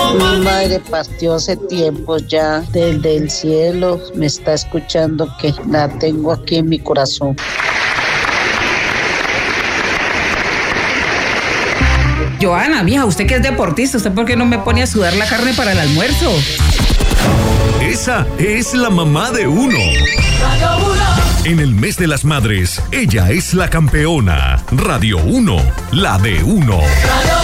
Mi madre partió hace tiempo ya desde el cielo. Me está escuchando que la tengo aquí en mi corazón. Joana, mija, usted que es deportista, ¿usted por qué no me pone a sudar la carne para el almuerzo? Esa es la mamá de uno. En el mes de las madres, ella es la campeona. Radio 1, la de uno.